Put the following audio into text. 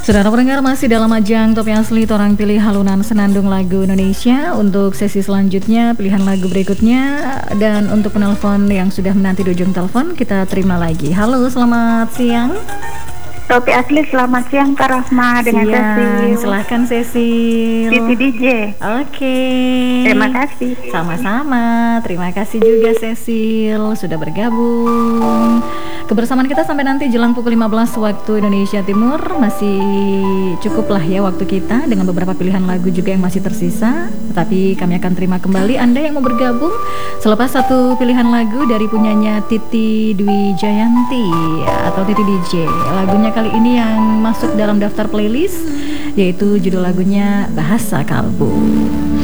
Saudara pendengar, masih dalam ajang Top Yang Asli Torang Pilih Halunan Senandung Lagu Indonesia. Untuk sesi selanjutnya, pilihan lagu berikutnya. Dan untuk penelpon yang sudah menanti di ujung telepon, kita terima lagi. Halo, selamat siang. Topi Asli, selamat siang Kak Rahma dengan Cecil. Silahkan Cecil. Titi DJ. Oke. Terima kasih. Sama-sama. Terima kasih juga Cecil sudah bergabung. Kebersamaan kita sampai nanti jelang pukul 15 waktu Indonesia Timur. Masih cukuplah ya waktu kita dengan beberapa pilihan lagu juga yang masih tersisa. Tapi kami akan terima kembali Anda yang mau bergabung selepas satu pilihan lagu dari punyanya Titi Dwi Jayanti atau Titi DJ. Lagunya kali ini yang masuk dalam daftar playlist yaitu judul lagunya Bahasa Kalbu.